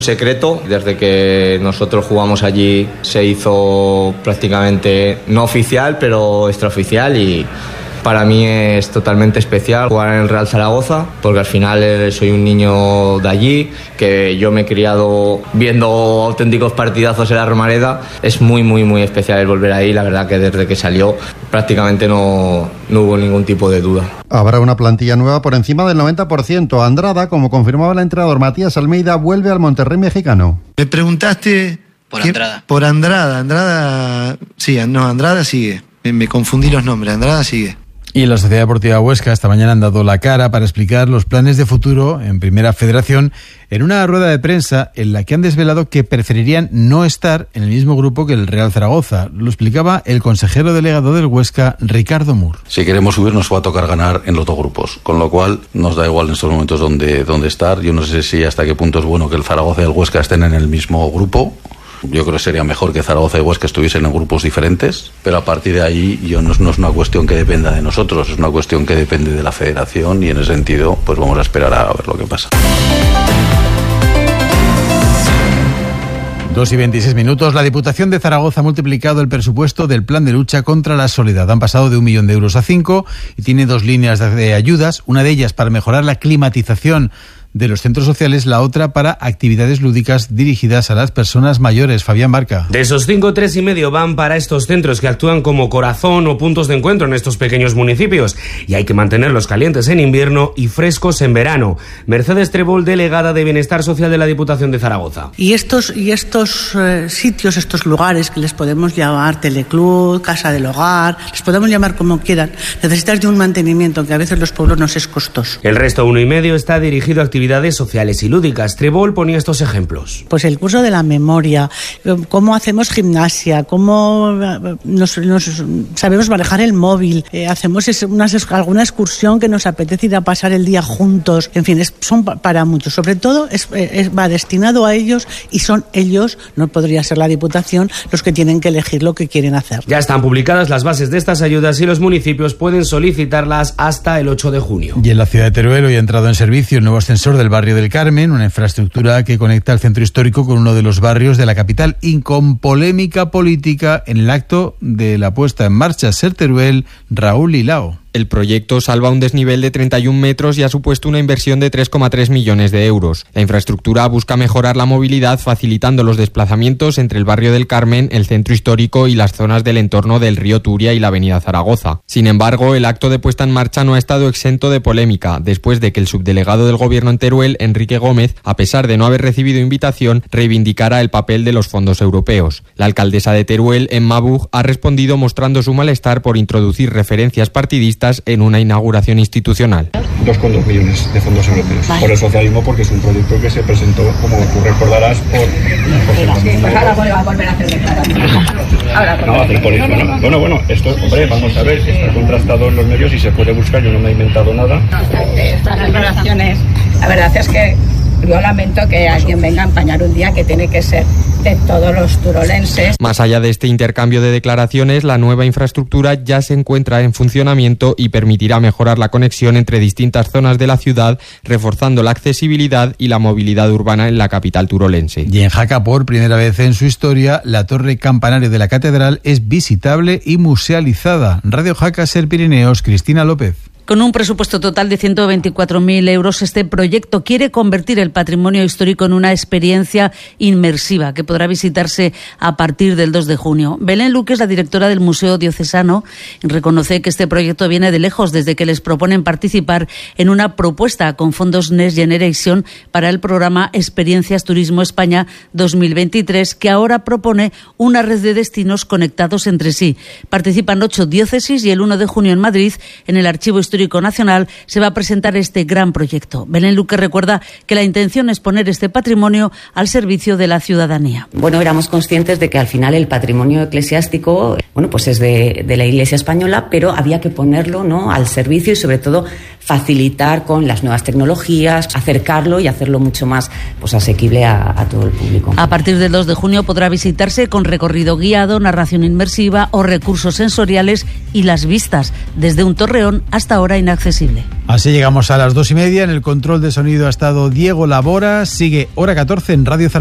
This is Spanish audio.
Secreto, desde que nosotros jugamos allí se hizo prácticamente no oficial, pero extraoficial, y para mí es totalmente especial jugar en el Real Zaragoza, porque al final soy un niño de allí, que yo me he criado viendo auténticos partidazos en la Romareda. Es muy, muy, muy especial el volver ahí. La verdad que desde que salió prácticamente no hubo ningún tipo de duda. Habrá una plantilla nueva por encima del 90%. Andrada, como confirmaba el entrenador Matías Almeida, vuelve al Monterrey mexicano. Me preguntaste... Por Andrada. Por Andrada. Andrada sigue. Me confundí los nombres. Andrada sigue. Y la Sociedad Deportiva Huesca esta mañana han dado la cara para explicar los planes de futuro en Primera Federación en una rueda de prensa en la que han desvelado que preferirían no estar en el mismo grupo que el Real Zaragoza. Lo explicaba el consejero delegado del Huesca, Ricardo Mur. Si queremos subir nos va a tocar ganar en los dos grupos, con lo cual nos da igual en estos momentos dónde estar. Yo no sé si hasta qué punto es bueno que el Zaragoza y el Huesca estén en el mismo grupo. Yo creo que sería mejor que Zaragoza y Huesca estuviesen en grupos diferentes, pero a partir de ahí no es una cuestión que dependa de nosotros, es una cuestión que depende de la federación, y en ese sentido pues vamos a esperar a ver lo que pasa. 2:26. La Diputación de Zaragoza ha multiplicado el presupuesto del plan de lucha contra la soledad. Han pasado de 1 millón de euros a 5 y tiene 2 líneas de ayudas, una de ellas para mejorar la climatización de los centros sociales, la otra para actividades lúdicas dirigidas a las personas mayores. Fabián Barca. De esos 5, 3,5 van para estos centros que actúan como corazón o puntos de encuentro en estos pequeños municipios, y hay que mantenerlos calientes en invierno y frescos en verano. Mercedes Trebol, delegada de Bienestar Social de la Diputación de Zaragoza. Y estos sitios, estos lugares que les podemos llamar teleclub, casa del hogar, les podemos llamar como quieran, necesitan de un mantenimiento que a veces los pueblos nos es costoso. El resto, 1,5, está dirigido a actividades sociales y lúdicas. Trebol ponía estos ejemplos. Pues el curso de la memoria, cómo hacemos gimnasia, cómo nos sabemos manejar el móvil, hacemos alguna excursión que nos apetece ir a pasar el día juntos. En fin, son para muchos. Sobre todo va destinado a ellos, y son ellos, no podría ser la Diputación, los que tienen que elegir lo que quieren hacer. Ya están publicadas las bases de estas ayudas y los municipios pueden solicitarlas hasta el 8 de junio. Y en la ciudad de Teruel hoy ha entrado en servicio el nuevo ascensor del barrio del Carmen, una infraestructura que conecta el centro histórico con uno de los barrios de la capital, y con polémica política en el acto de la puesta en marcha. Ser Teruel, Raúl Lilao. El proyecto salva un desnivel de 31 metros y ha supuesto una inversión de 3,3 millones de euros. La infraestructura busca mejorar la movilidad facilitando los desplazamientos entre el barrio del Carmen, el centro histórico y las zonas del entorno del río Turia y la avenida Zaragoza. Sin embargo, el acto de puesta en marcha no ha estado exento de polémica, después de que el subdelegado del gobierno en Teruel, Enrique Gómez, a pesar de no haber recibido invitación, reivindicara el papel de los fondos europeos. La alcaldesa de Teruel, Emma Bug, ha respondido mostrando su malestar por introducir referencias partidistas en una inauguración institucional. 2,2 millones de fondos europeos. Vale. Por el socialismo, porque es un proyecto que se presentó, como tú recordarás, por pues ahora voy a volver a hacer declaraciones. No, hacer por eso, ¿no? Bueno, esto, hombre, vamos a ver, está contrastado en los medios y se puede buscar, yo no me he inventado nada. Estas declaraciones, la verdad es que yo lamento que alguien venga a empañar un día que tiene que ser de todos los turolenses. Más allá de este intercambio de declaraciones, la nueva infraestructura ya se encuentra en funcionamiento y permitirá mejorar la conexión entre distintas zonas de la ciudad, reforzando la accesibilidad y la movilidad urbana en la capital turolense. Y en Jaca, por primera vez en su historia, la torre campanario de la catedral es visitable y musealizada. Radio Jaca, Ser Pirineos, Cristina López. Con un presupuesto total de 124.000 euros, este proyecto quiere convertir el patrimonio histórico en una experiencia inmersiva que podrá visitarse a partir del 2 de junio. Belén Luque, la directora del Museo Diocesano, reconoce que este proyecto viene de lejos desde que les proponen participar en una propuesta con fondos Next Generation para el programa Experiencias Turismo España 2023, que ahora propone una red de destinos conectados entre sí. Participan 8 diócesis y el 1 de junio en Madrid, en el Archivo Histórico Nacional, se va a presentar este gran proyecto. Belén Luque recuerda que la intención es poner este patrimonio al servicio de la ciudadanía. Bueno, éramos conscientes de que al final el patrimonio eclesiástico, pues es de la Iglesia española, pero había que ponerlo, ¿no?, al servicio y sobre todo facilitar con las nuevas tecnologías, acercarlo y hacerlo mucho más asequible a todo el público. A partir del 2 de junio podrá visitarse con recorrido guiado, narración inmersiva o recursos sensoriales y las vistas desde un torreón hasta ahora inaccesible. Así llegamos a las 2:30. En el control de sonido ha estado Diego Labora. Sigue Hora 14 en Radio Zaragoza.